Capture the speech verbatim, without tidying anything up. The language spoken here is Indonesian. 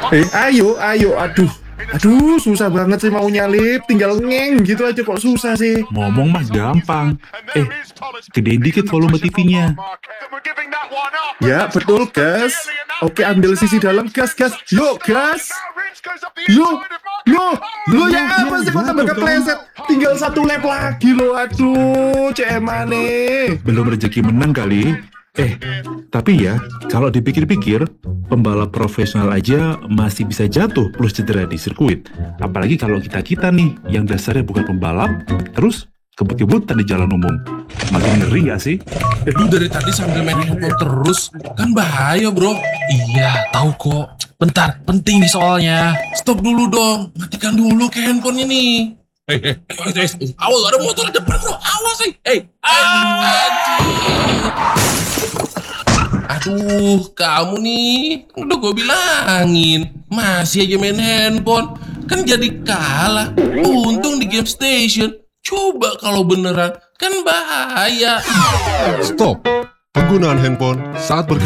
Eh, ayo, ayo, aduh. Aduh, susah banget sih mau nyalip. Tinggal ngeng gitu aja kok susah sih. Ngomong mas gampang. Eh, gedein dikit volume T V-nya. Ya, betul, gas. Oke, ambil sisi dalam, gas, gas. Yuk, gas. Yuk, yuk. Lu ya apa sih kok tambah kepleset? Tinggal satu lap lagi lo. Aduh, C M A nih. Belum rezeki menang kali. Eh, tapi ya, kalau dipikir-pikir, pembalap profesional aja masih bisa jatuh plus cedera di sirkuit. Apalagi kalau kita-kita nih, yang dasarnya bukan pembalap, terus kebut-kebutan di jalan umum. Makin ngeri gak sih? Lu dari tadi sambil main handphone terus, kan bahaya bro. Iya, tahu kok. Bentar, penting nih soalnya. Stop dulu dong, matikan dulu ke handphonenya nih. Hei, hei, ayo, ayo, ayo. Awas, ada motor di depan bro, awas sih. Hei, aduh, kamu nih, udah gue bilangin, masih aja main handphone, kan jadi kalah. Untung di game station. Coba kalau beneran, kan bahaya. Stop. Penggunaan handphone saat berkendara